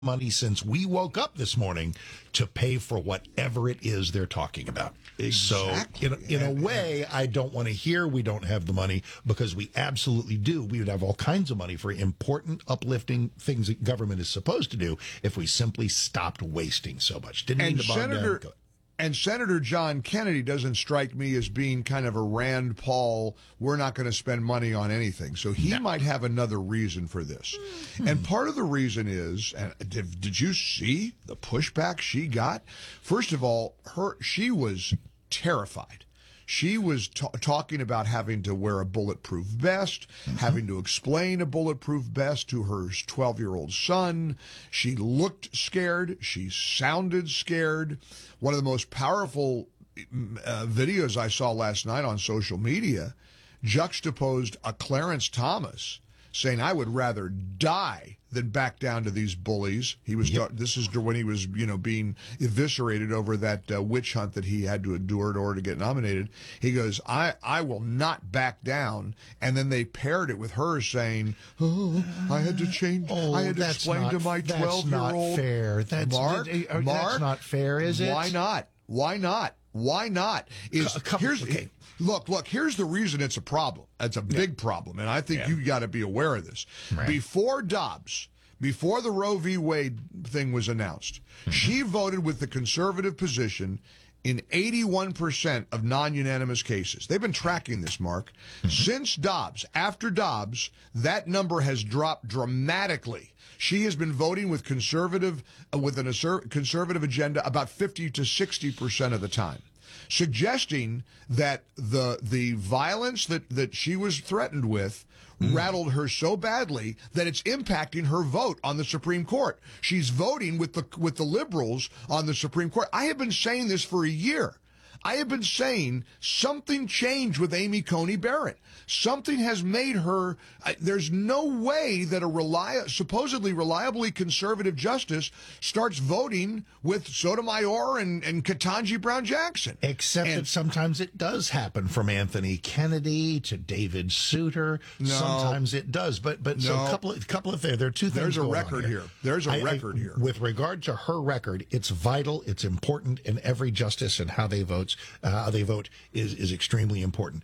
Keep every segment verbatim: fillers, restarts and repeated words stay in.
money since we woke up this morning to pay for whatever it is they're talking about. Exactly. So in, in a way, I don't want to hear we don't have the money, because we absolutely do. We would have all kinds of money for important, uplifting things that government is supposed to do if we simply stopped wasting so much. Didn't and mean to bog Senator, down. And Senator John Kennedy doesn't strike me as being kind of a Rand Paul, we're not going to spend money on anything. So he no. might have another reason for this. Hmm. And part of the reason is, and did, did you see the pushback she got? First of all, her she was terrified. She was t- talking about having to wear a bulletproof vest, mm-hmm. having to explain a bulletproof vest to her twelve-year-old son. She looked scared. She sounded scared. One of the most powerful uh, videos I saw last night on social media juxtaposed a Clarence Thomas saying, I would rather die than back down to these bullies. He was. Yep. This is when he was, you know, being eviscerated over that uh, witch hunt that he had to endure in order to get nominated. He goes, I, I will not back down. And then they paired it with her saying, oh, I had to change. Oh, I had to explain not, to my twelve-year-old. That's not fair. That's, Mark, uh, Mark, that's not fair, is it? Why not? Why not? Why not? Is a couple, here's okay. Look, look, here's the reason it's a problem. It's a big yeah. problem, and I think yeah. you got to be aware of this. Right. Before Dobbs, before the Roe v. Wade thing was announced, mm-hmm. she voted with the conservative position in eighty-one percent of non-unanimous cases. They've been tracking this, Mark. Mm-hmm. Since Dobbs, after Dobbs, that number has dropped dramatically. She has been voting with conservative, uh, with an assert, conservative agenda about fifty to sixty percent of the time, suggesting that the the violence that, that she was threatened with mm. rattled her so badly that it's impacting her vote on the Supreme Court. She's voting with the with the liberals on the Supreme Court. I have been saying this for a year. I have been saying something changed with Amy Coney Barrett. Something has made her, uh, there's no way that a reli- supposedly reliably conservative justice starts voting with Sotomayor and, and Ketanji Brown Jackson. Except and, that sometimes it does happen, from Anthony Kennedy to David Souter. No, sometimes it does. But but no, so a couple of, couple of there, there are two things There's a going record on here. here. There's a I, record I, here. With regard to her record, it's vital, it's important, and every justice and how they vote, uh, how they vote is, is extremely important.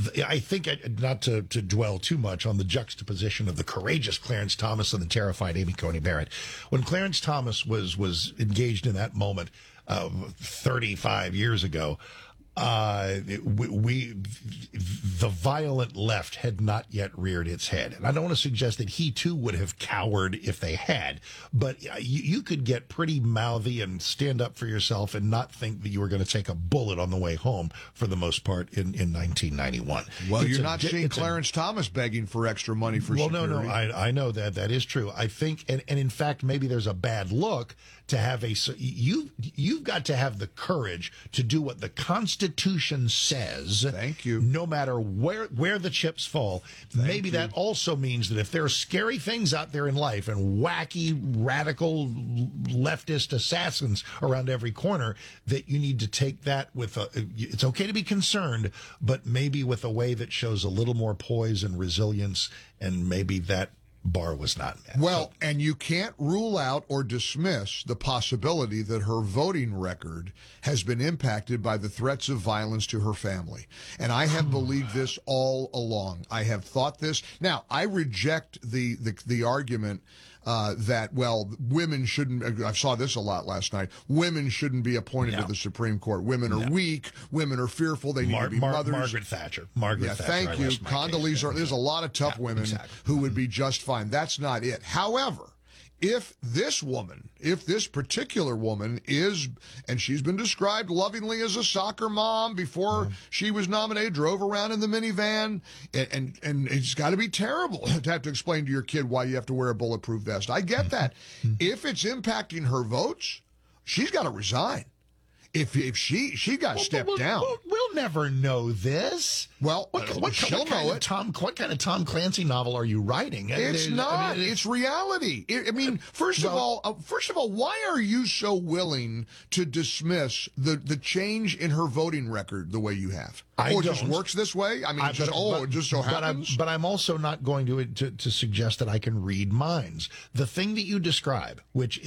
I think, not to, to dwell too much on the juxtaposition of the courageous Clarence Thomas and the terrified Amy Coney Barrett. When Clarence Thomas was, was engaged in that moment uh, thirty-five years ago, Uh, we, we, the violent left had not yet reared its head. And I don't want to suggest that he too would have cowered if they had, but you, you could get pretty mouthy and stand up for yourself and not think that you were going to take a bullet on the way home for the most part in, in nineteen ninety-one. Well, it's you're a, not seeing Clarence a, Thomas begging for extra money for well, security. Well, no, no, I, I know that. That is true. I think, and, and in fact, maybe there's a bad look to have a, you, you've got to have the courage to do what the Constitution says. Thank you. No matter where where the chips fall. Thank Maybe you. that also means that if there are scary things out there in life and wacky, radical, leftist assassins around every corner, that you need to take that with a, it's okay to be concerned, but maybe with a way that shows a little more poise and resilience, and maybe that bar was not met. Well, so, and you can't rule out or dismiss the possibility that her voting record has been impacted by the threats of violence to her family. And I have believed this all along. I have thought this. Now, I reject the, the, the argument uh, that, well, women shouldn't, I saw this a lot last night, women shouldn't be appointed no. to the Supreme Court. Women are no. weak. Women are fearful. They need Mar- to be Mar- mothers. Margaret Thatcher. Margaret yeah, Thatcher. Thank you. Condoleezza, there's a lot of tough yeah, women exactly. who would be just fine. That's not it. However, if this woman, if this particular woman is, and she's been described lovingly as a soccer mom before yeah. she was nominated, drove around in the minivan, and, and, and it's got to be terrible to have to explain to your kid why you have to wear a bulletproof vest. I get that. If it's impacting her votes, she's got to resign. If if she she got Well, stepped we'll, down, We'll, we'll never know this. well, What, uh, what, she'll what kind know of it. Tom, what kind of Tom Clancy novel are you writing? It's I mean, not. it- It's reality. I I mean, first of Well- all, uh, first of all, why are you so willing to dismiss the the change in her voting record the way you have? I oh, it just don't. works this way. I mean, I- it's just but- oh, but- it just so but I'm, happens. but I'm also not going to, to to suggest that I can read minds. The thing that you describe, which